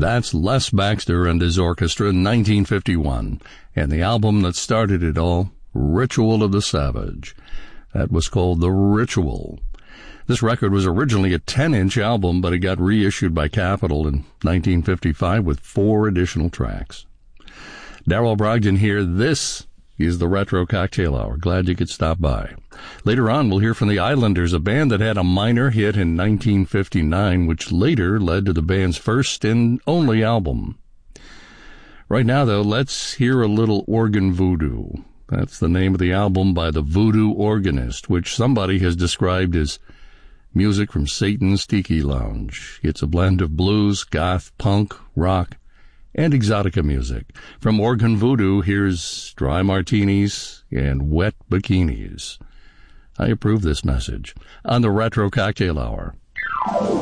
That's Les Baxter and his orchestra in 1951, and the album that started it all, Ritual of the Savage. That was called The Ritual. This record was originally a 10-inch album, but it got reissued by Capitol in 1955 with 4 additional tracks. Darrell Brogdon here. This is the Retro Cocktail Hour. Glad you could stop by. Later on, we'll hear from the Islanders, a band that had a minor hit in 1959, which later led to the band's first and only album. Right now, though, let's hear a little Organ Voodoo. That's the name of the album by the Voodoo Organist, which somebody has described as music from Satan's Tiki Lounge. It's a blend of blues, goth, punk, rock, and exotica music. From Organ Voodoo, here's Dry Martinis and Wet Bikinis. I approve this message on the Retro Cocktail Hour.